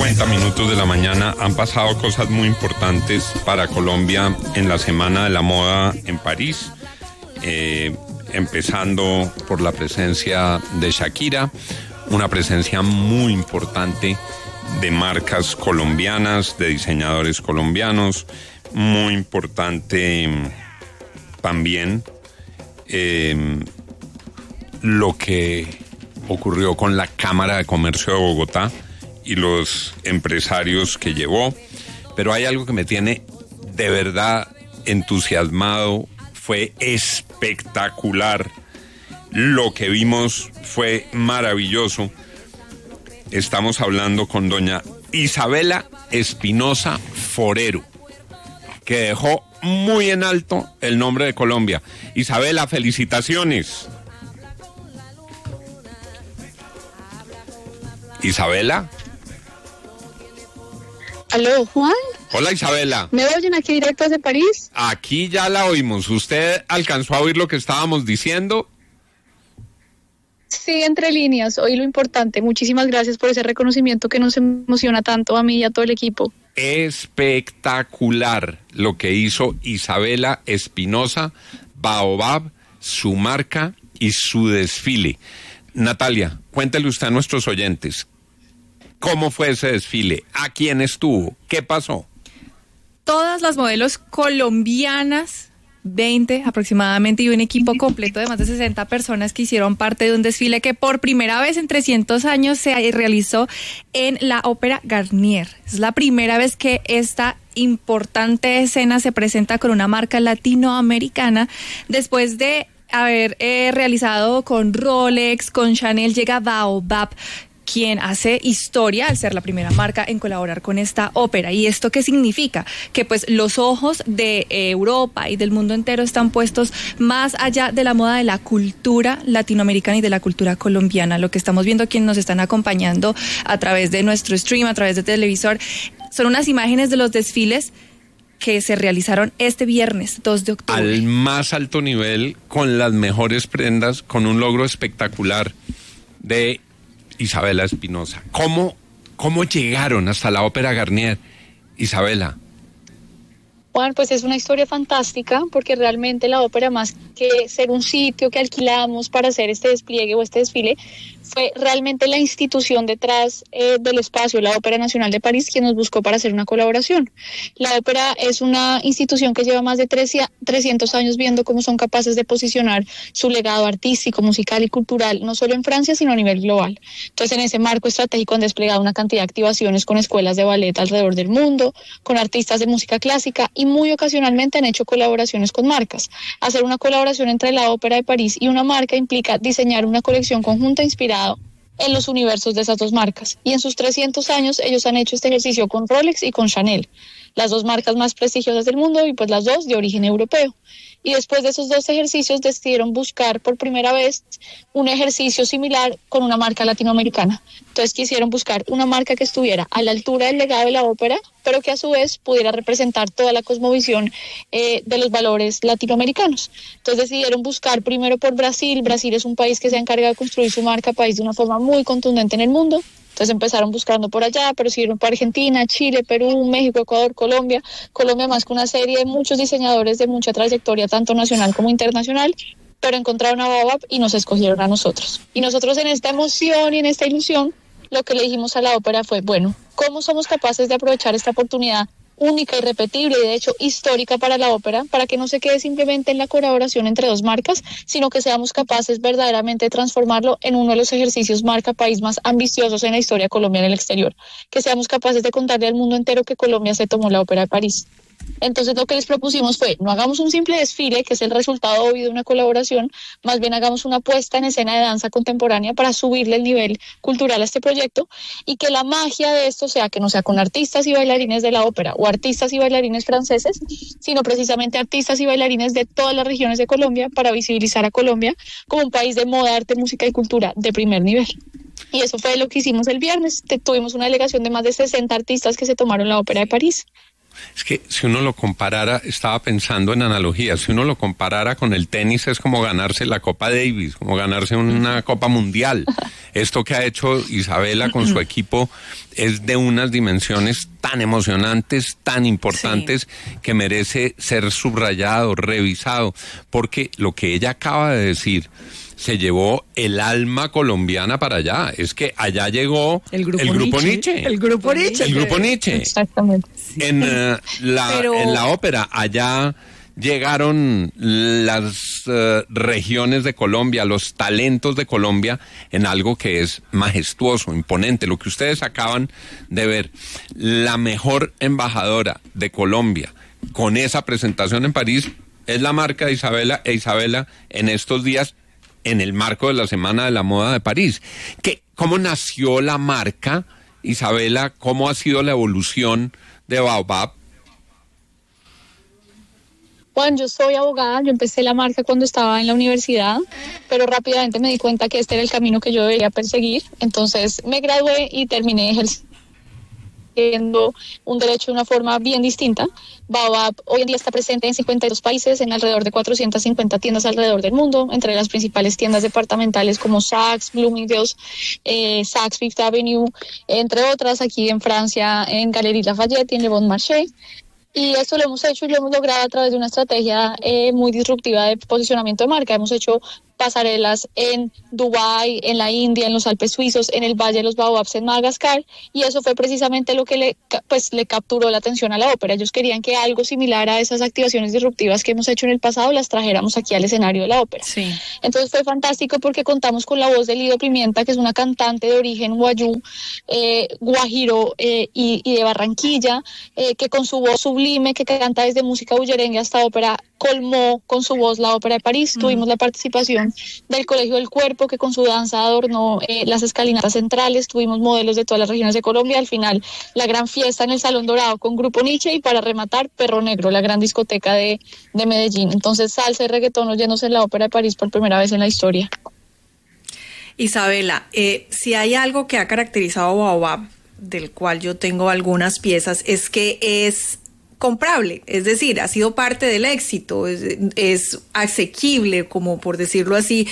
8:50 de la mañana. Han pasado cosas muy importantes para Colombia en la Semana de la Moda en París, empezando por la presencia de Shakira, una presencia muy importante de marcas colombianas, de diseñadores colombianos, muy importante también lo que ocurrió con la Cámara de Comercio de Bogotá y los empresarios que llevó, pero hay algo que me tiene de verdad entusiasmado. Fue espectacular, lo que vimos fue maravilloso. Estamos hablando con doña Isabela Espinosa Forero, que dejó muy en alto el nombre de Colombia. Isabela, felicitaciones. Isabela. ¿Aló, Juan? Hola, Isabela. ¿Me oyen aquí directo desde París? Aquí ya la oímos. ¿Usted alcanzó a oír lo que estábamos diciendo? Sí, entre líneas, oí lo importante. Muchísimas gracias por ese reconocimiento que nos emociona tanto a mí y a todo el equipo. Espectacular lo que hizo Isabela Espinosa, Baobab, su marca y su desfile. Natalia, cuéntele usted a nuestros oyentes, ¿cómo fue ese desfile? ¿A quién estuvo? ¿Qué pasó? Todas las modelos colombianas, 20 aproximadamente, y un equipo completo de más de 60 personas que hicieron parte de un desfile que por primera vez en 300 años se realizó en la Ópera Garnier. Es la primera vez que esta importante escena se presenta con una marca latinoamericana después de haber realizado con Rolex, con Chanel. Llega Baobab, quien hace historia al ser la primera marca en colaborar con esta ópera. ¿Y esto qué significa? Que pues los ojos de Europa y del mundo entero están puestos más allá de la moda, de la cultura latinoamericana y de la cultura colombiana. Lo que estamos viendo, quienes nos están acompañando a través de nuestro stream, a través de televisor, son unas imágenes de los desfiles que se realizaron este viernes 2 de octubre. Al más alto nivel, con las mejores prendas, con un logro espectacular de Isabela Espinosa. ¿Cómo llegaron hasta la Ópera Garnier, Isabela? Juan, pues es una historia fantástica, porque realmente la ópera, más que ser un sitio que alquilamos para hacer este despliegue o este desfile, fue realmente la institución detrás del espacio, la Ópera Nacional de París, quien nos buscó para hacer una colaboración. La ópera es una institución que lleva más de 300 años viendo cómo son capaces de posicionar su legado artístico, musical y cultural, no solo en Francia, sino a nivel global. Entonces, en ese marco estratégico han desplegado una cantidad de activaciones con escuelas de ballet alrededor del mundo, con artistas de música clásica, y muy ocasionalmente han hecho colaboraciones con marcas. Hacer una colaboración entre la Ópera de París y una marca implica diseñar una colección conjunta inspirada en los universos de esas dos marcas. Y en sus 300 años ellos han hecho este ejercicio con Rolex y con Chanel, las dos marcas más prestigiosas del mundo y pues las dos de origen europeo. Y después de esos dos ejercicios decidieron buscar por primera vez un ejercicio similar con una marca latinoamericana. Entonces quisieron buscar una marca que estuviera a la altura del legado de la ópera, pero que a su vez pudiera representar toda la cosmovisión de los valores latinoamericanos. Entonces decidieron buscar primero por Brasil. Brasil es un país que se ha encargado de construir su marca país de una forma muy contundente en el mundo. Entonces empezaron buscando por allá, pero siguieron por Argentina, Chile, Perú, México, Ecuador, Colombia. Colombia más que una serie de muchos diseñadores de mucha trayectoria, tanto nacional como internacional, pero encontraron a Baobab y nos escogieron a nosotros. Y nosotros, en esta emoción y en esta ilusión, lo que le dijimos a la ópera fue, bueno, ¿cómo somos capaces de aprovechar esta oportunidad única, irrepetible y de hecho histórica para la ópera, para que no se quede simplemente en la colaboración entre dos marcas, sino que seamos capaces verdaderamente de transformarlo en uno de los ejercicios marca país más ambiciosos en la historia de Colombia en el exterior, que seamos capaces de contarle al mundo entero que Colombia se tomó la Ópera de París? Entonces lo que les propusimos fue, no hagamos un simple desfile, que es el resultado obvio de una colaboración, más bien hagamos una puesta en escena de danza contemporánea para subirle el nivel cultural a este proyecto, y que la magia de esto sea que no sea con artistas y bailarines de la ópera o artistas y bailarines franceses, sino precisamente artistas y bailarines de todas las regiones de Colombia, para visibilizar a Colombia como un país de moda, arte, música y cultura de primer nivel. Y eso fue lo que hicimos el viernes. Tuvimos una delegación de más de 60 artistas que se tomaron la Ópera de París. Es que si uno lo comparara, estaba pensando en analogías, si uno lo comparara con el tenis es como ganarse la Copa Davis, como ganarse una Copa Mundial. Esto que ha hecho Isabela con su equipo es de unas dimensiones tan emocionantes, tan importantes, que merece ser subrayado, revisado, porque lo que ella acaba de decir se llevó el alma colombiana para allá. Es que allá llegó el grupo Nietzsche. El grupo Nietzsche. El grupo Nietzsche. Exactamente. Sí. En la ópera, allá llegaron las regiones de Colombia, los talentos de Colombia, en algo que es majestuoso, imponente. Lo que ustedes acaban de ver, la mejor embajadora de Colombia con esa presentación en París es la marca de Isabela en estos días, en el marco de la Semana de la Moda de París. ¿Cómo nació la marca, Isabela? ¿Cómo ha sido la evolución de Baobab? Juan, yo soy abogada, yo empecé la marca cuando estaba en la universidad, pero rápidamente me di cuenta que este era el camino que yo debería perseguir. Entonces me gradué y terminé ejerciendo un derecho de una forma bien distinta. Baobab hoy en día está presente en 52 países, en alrededor de 450 tiendas alrededor del mundo, entre las principales tiendas departamentales como Saks, Bloomingdale's, Saks Fifth Avenue, entre otras, aquí en Francia, en Galeries Lafayette y en Le Bon Marché. Y esto lo hemos hecho y lo hemos logrado a través de una estrategia muy disruptiva de posicionamiento de marca. Hemos hecho pasarelas en Dubái, en la India, en los Alpes suizos, en el Valle de los Baobabs en Madagascar, y eso fue precisamente lo que le capturó la atención a la ópera. Ellos querían que algo similar a esas activaciones disruptivas que hemos hecho en el pasado las trajéramos aquí al escenario de la ópera. Sí. Entonces fue fantástico porque contamos con la voz de Lido Pimienta, que es una cantante de origen guayú, guajiro y de Barranquilla, que con su voz sublime, que canta desde música bullerengue hasta ópera, colmó con su voz la ópera de París. Tuvimos la participación del Colegio del Cuerpo, que con su danza adornó las escalinatas centrales. Tuvimos modelos de todas las regiones de Colombia. Al final, la gran fiesta en el Salón Dorado con Grupo Nietzsche, y para rematar, Perro Negro, la gran discoteca de Medellín. Entonces, salsa y reggaetón oyéndose en la ópera de París por primera vez en la historia. Isabela, si hay algo que ha caracterizado a Baobab, del cual yo tengo algunas piezas, es que es comprable, es decir, ha sido parte del éxito, es asequible, como por decirlo así,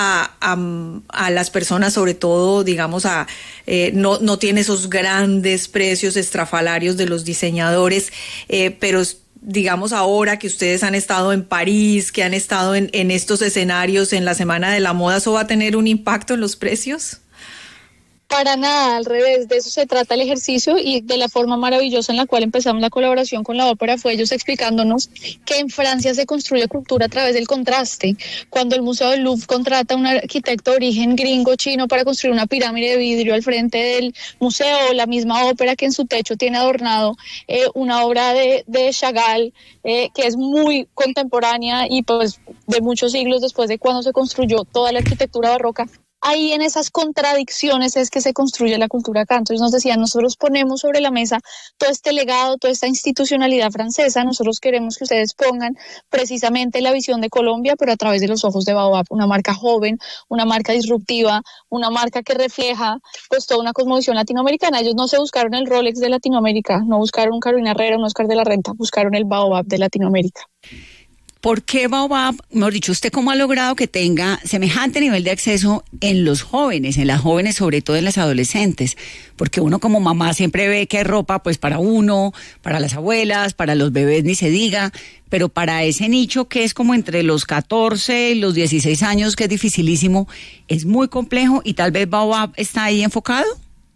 a las personas, sobre todo, digamos, no tiene esos grandes precios estrafalarios de los diseñadores, pero digamos, ahora que ustedes han estado en París, que han estado en estos escenarios en la Semana de la Moda, ¿eso va a tener un impacto en los precios? Para nada, al revés, de eso se trata el ejercicio, y de la forma maravillosa en la cual empezamos la colaboración con la ópera fue ellos explicándonos que en Francia se construye cultura a través del contraste. Cuando el Museo del Louvre contrata a un arquitecto de origen gringo chino para construir una pirámide de vidrio al frente del museo, la misma ópera que en su techo tiene adornado una obra de Chagall, que es muy contemporánea y pues de muchos siglos después de cuando se construyó toda la arquitectura barroca. Ahí en esas contradicciones es que se construye la cultura acá. Entonces nos decían, nosotros ponemos sobre la mesa todo este legado, toda esta institucionalidad francesa, nosotros queremos que ustedes pongan precisamente la visión de Colombia, pero a través de los ojos de Baobab, una marca joven, una marca disruptiva, una marca que refleja pues toda una cosmovisión latinoamericana. Ellos no se buscaron el Rolex de Latinoamérica, no buscaron un Carolina Herrera, un Oscar de la Renta, buscaron el Baobab de Latinoamérica. ¿Por qué Baobab, mejor dicho, usted cómo ha logrado que tenga semejante nivel de acceso en los jóvenes, en las jóvenes, sobre todo en las adolescentes? Porque uno como mamá siempre ve que hay ropa pues para uno, para las abuelas, para los bebés ni se diga, pero para ese nicho que es como entre los 14 y los 16 años, que es dificilísimo, es muy complejo, y tal vez Baobab está ahí enfocado.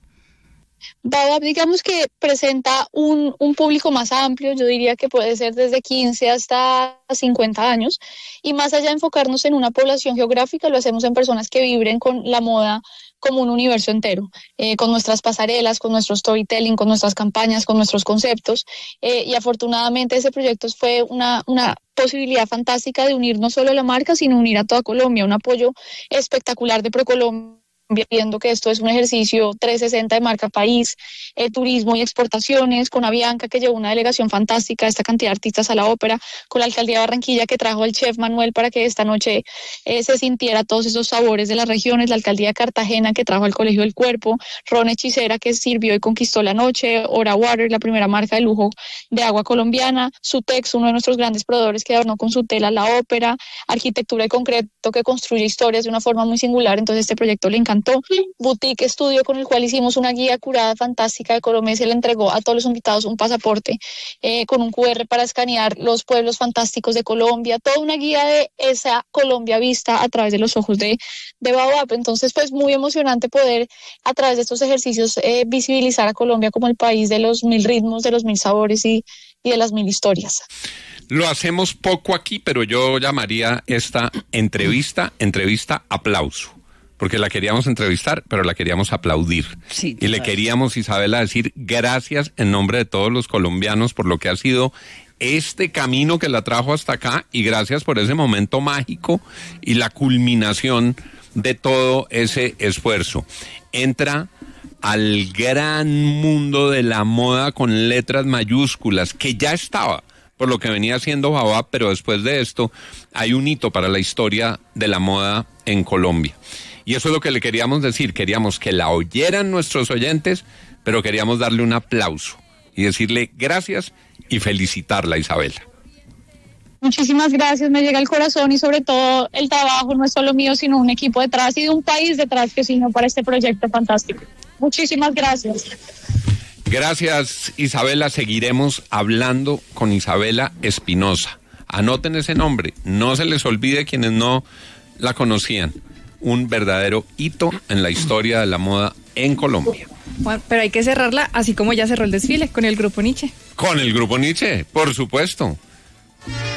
Baobab, digamos que presenta un público más amplio, yo diría que puede ser desde 15 hasta 50 años, y más allá de enfocarnos en una población geográfica, lo hacemos en personas que vibren con la moda como un universo entero, con nuestras pasarelas, con nuestro storytelling, con nuestras campañas, con nuestros conceptos, y afortunadamente ese proyecto fue una posibilidad fantástica de unir no solo a la marca, sino unir a toda Colombia, un apoyo espectacular de ProColombia viendo que esto es un ejercicio 360 de marca país, turismo y exportaciones, con Avianca que llevó una delegación fantástica, esta cantidad de artistas a la ópera, con la Alcaldía de Barranquilla que trajo al chef Manuel para que esta noche se sintiera todos esos sabores de las regiones, la Alcaldía de Cartagena que trajo al Colegio del Cuerpo, Ron Hechicera que sirvió y conquistó la noche, Ora Water, la primera marca de lujo de agua colombiana, Sutex, uno de nuestros grandes proveedores que adornó con su tela la ópera, arquitectura de concreto que construye historias de una forma muy singular, entonces este proyecto le encantó. Boutique Estudio, con el cual hicimos una guía curada fantástica de Colombia, se le entregó a todos los invitados un pasaporte con un QR para escanear los pueblos fantásticos de Colombia, toda una guía de esa Colombia vista a través de los ojos de Baobab. Entonces, pues muy emocionante poder a través de estos ejercicios visibilizar a Colombia como el país de los 1000 ritmos, de los 1000 sabores y de las 1000 historias. Lo hacemos poco aquí, pero yo llamaría esta entrevista aplauso. Porque la queríamos entrevistar, pero la queríamos aplaudir. Sí, y le queríamos, Isabela, decir gracias en nombre de todos los colombianos por lo que ha sido este camino que la trajo hasta acá, y gracias por ese momento mágico y la culminación de todo ese esfuerzo. Entra al gran mundo de la moda con letras mayúsculas, que ya estaba por lo que venía haciendo Baobab, pero después de esto hay un hito para la historia de la moda en Colombia. Y eso es lo que le queríamos decir, queríamos que la oyeran nuestros oyentes, pero queríamos darle un aplauso y decirle gracias y felicitarla, Isabela. Muchísimas gracias, me llega al corazón, y sobre todo el trabajo no es solo mío, sino un equipo detrás y de un país detrás que sino para este proyecto fantástico. Muchísimas gracias. Gracias, Isabela. Seguiremos hablando con Isabela Espinosa. Anoten ese nombre, no se les olvide quienes no la conocían. Un verdadero hito en la historia de la moda en Colombia. Bueno, pero hay que cerrarla así como ya cerró el desfile, con el Grupo Niche. Con el Grupo Niche, por supuesto.